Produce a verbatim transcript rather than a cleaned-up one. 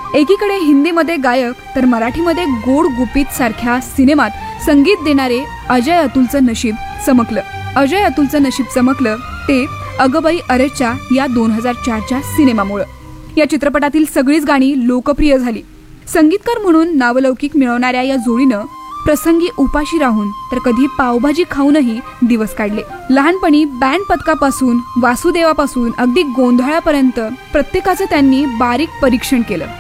एकीकडे हिंदीमध्ये गायक तर मराठीमध्ये गोड गुपित सारख्या सिनेमात संगीत देणारे अजय अतुलचं नशीब चमकलं. अजय अतुलचं नशीब चमकलं ते अगबाई अरेच्या या दोन हजार चारच्या सिनेमामुळे. या चित्रपटातील सगळीच गाणी लोकप्रिय झाली. संगीतकार म्हणून नावलौकिक मिळवणाऱ्या या जोडीनं प्रसंगी उपाशी राहून तर कधी पावभाजी खाऊनही दिवस काढले. लहानपणी बँड पथकापासून वासुदेवापासून अगदी गोंधळापर्यंत प्रत्येकाचं त्यांनी बारीक परीक्षण केलं.